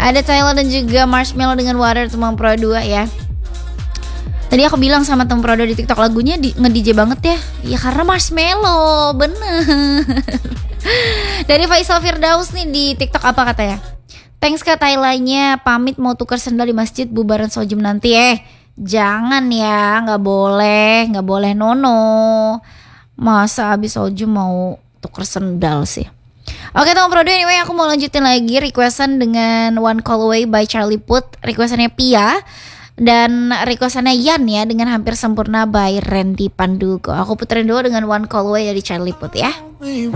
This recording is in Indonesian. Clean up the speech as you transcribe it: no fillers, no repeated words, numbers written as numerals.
Ada Tyler dan juga Marshmello dengan Water teman Pro 2 ya. Tadi aku bilang sama teman Pro 2 di TikTok lagunya nge-DJ banget ya. Ya karena Marshmello, bener. Dari Faisal Firdaus nih di TikTok apa katanya? Thanks Kak Tailanya, pamit mau tukar sendal di masjid bubaran Sojum nanti. Jangan ya, nggak boleh nono. Masa abis Sojum mau tukar sendal sih. Oke teman Pro 2, anyway aku mau lanjutin lagi requestan dengan One Call Away by Charlie Puth. Requestannya Pia. Dan requestannya Yan ya dengan Hampir Sempurna by Randy Pandugo. Aku puterin dulu dengan One Call Away dari Charlie Puth ya.